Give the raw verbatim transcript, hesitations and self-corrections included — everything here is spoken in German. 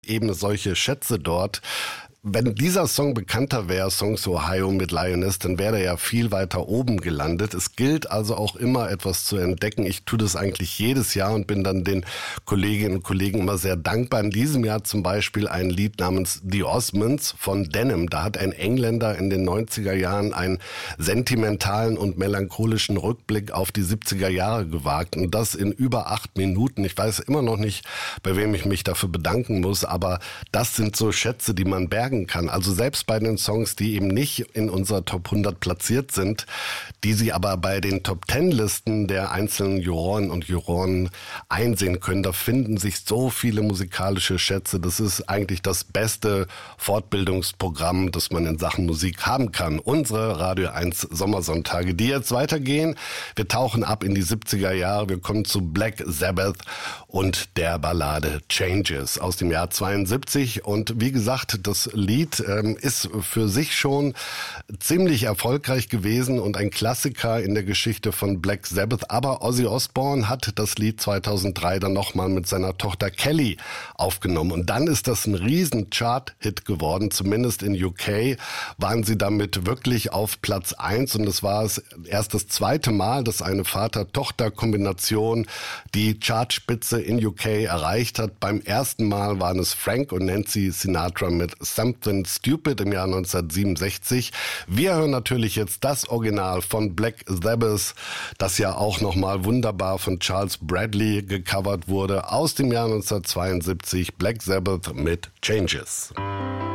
Eben solche Schätze dort. Wenn dieser Song bekannter wäre, Songs Ohio mit Lioness, dann wäre er ja viel weiter oben gelandet. Es gilt also auch immer etwas zu entdecken. Ich tue das eigentlich jedes Jahr und bin dann den Kolleginnen und Kollegen immer sehr dankbar. In diesem Jahr zum Beispiel ein Lied namens The Osmonds von Denim. Da hat ein Engländer in den neunziger Jahren einen sentimentalen und melancholischen Rückblick auf die siebziger Jahre gewagt. Und das in über acht Minuten. Ich weiß immer noch nicht, bei wem ich mich dafür bedanken muss, aber das sind so Schätze, die man bergen kann. Also selbst bei den Songs, die eben nicht in unserer Top hundert platziert sind, die Sie aber bei den Top zehn Listen der einzelnen Juroren und Juroren einsehen können, da finden sich so viele musikalische Schätze. Das ist eigentlich das beste Fortbildungsprogramm, das man in Sachen Musik haben kann. Unsere Radio eins Sommersonntage, die jetzt weitergehen. Wir tauchen ab in die siebziger Jahre. Wir kommen zu Black Sabbath und der Ballade Changes aus dem Jahr zweiundsiebzig. Und wie gesagt, das Lied ähm, ist für sich schon ziemlich erfolgreich gewesen und ein Klassiker in der Geschichte von Black Sabbath. Aber Ozzy Osbourne hat das Lied zweitausenddrei dann nochmal mit seiner Tochter Kelly aufgenommen. Und dann ist das ein riesen Chart-Hit geworden. Zumindest in U K waren sie damit wirklich auf Platz eins. Und es war erst das zweite Mal, dass eine Vater-Tochter-Kombination die Chartspitze in U K erreicht hat. Beim ersten Mal waren es Frank und Nancy Sinatra mit Something Stupid im Jahr neunzehnhundertsiebenundsechzig. Wir hören natürlich jetzt das Original von Black Sabbath, das ja auch nochmal wunderbar von Charles Bradley gecovert wurde, aus dem Jahr neunzehnhundertzweiundsiebzig, Black Sabbath mit Changes.